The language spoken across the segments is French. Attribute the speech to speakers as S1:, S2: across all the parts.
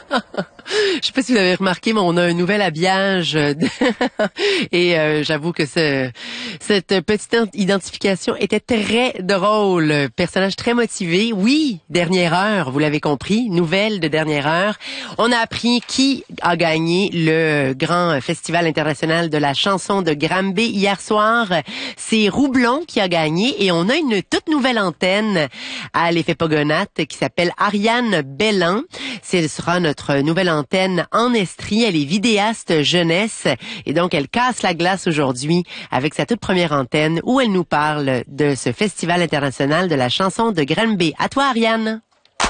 S1: Je sais pas si vous avez remarqué, mais on a un nouvel habillage et j'avoue que cette petite identification était très drôle. Personnage très motivé. Oui, dernière heure, vous l'avez compris, nouvelle de dernière heure. On a appris qui a gagné le grand festival international de la chanson de Granby hier soir. C'est Roublon qui a gagné et on a une toute nouvelle antenne à l'Effet Pogonate qui s'appelle Ariane Bellan. Ce sera notre nouvelle antenne en Estrie. Elle est vidéaste jeunesse et donc elle casse la glace aujourd'hui avec sa toute première antenne où elle nous parle de ce festival international de la chanson de Granby. À toi, Ariane.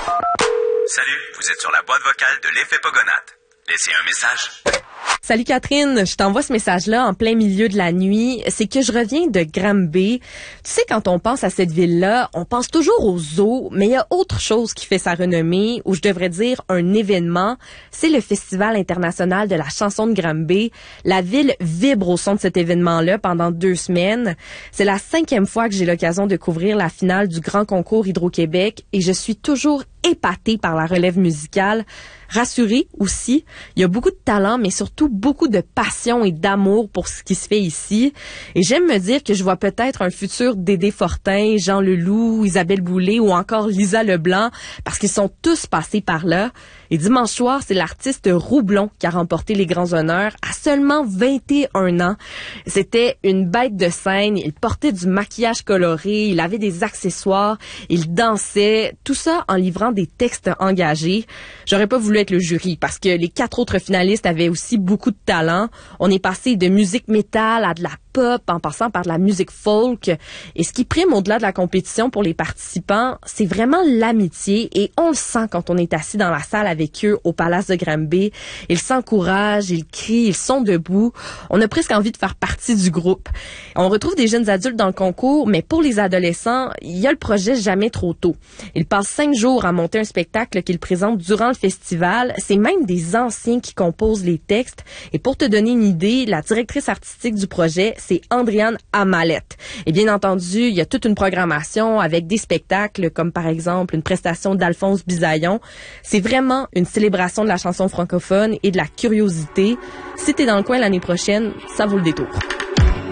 S2: Salut, vous êtes sur la boîte vocale de l'Effet Pogonate. Laissez un message.
S3: Salut Catherine, je t'envoie ce message-là en plein milieu de la nuit. C'est que je reviens de Granby. Tu sais, quand on pense à cette ville-là, on pense toujours au zoo, mais il y a autre chose qui fait sa renommée, ou je devrais dire un événement. C'est le Festival international de la chanson de Granby. La ville vibre au son de cet événement-là pendant 2 semaines. C'est la 5e fois que j'ai l'occasion de couvrir la finale du Grand Concours Hydro-Québec et je suis toujours épatée par la relève musicale. Rassurée aussi, il y a beaucoup de talent, mais surtout beaucoup de passion et d'amour pour ce qui se fait ici. Et j'aime me dire que je vois peut-être un futur Dédé Fortin, Jean Leloup, Isabelle Boulay ou encore Lisa Leblanc, parce qu'ils sont tous passés par là. Et dimanche soir, c'est l'artiste Roublon qui a remporté les grands honneurs à seulement 21 ans. C'était une bête de scène, il portait du maquillage coloré, il avait des accessoires, il dansait, tout ça en livrant des textes engagés. J'aurais pas voulu être le jury parce que les 4 autres finalistes avaient aussi beaucoup de talent. On est passé de musique métal à de la pop en passant par de la musique folk. Et ce qui prime au-delà de la compétition pour les participants, c'est vraiment l'amitié et on le sent quand on est assis dans la salle avec eux au Palace de Granby. Ils s'encouragent, ils crient, ils sont debout. On a presque envie de faire partie du groupe. On retrouve des jeunes adultes dans le concours, mais pour les adolescents, il y a le projet Jamais trop tôt. Ils passent 5 jours à monter un spectacle qu'ils présentent durant le festival. C'est même des anciens qui composent les textes. Et pour te donner une idée, la directrice artistique du projet, c'est Andréane Amalette. Et bien entendu, il y a toute une programmation avec des spectacles comme par exemple une prestation d'Alphonse Bisaillon. C'est vraiment une célébration de la chanson francophone et de la curiosité. Si t'es dans le coin l'année prochaine, ça vaut le détour.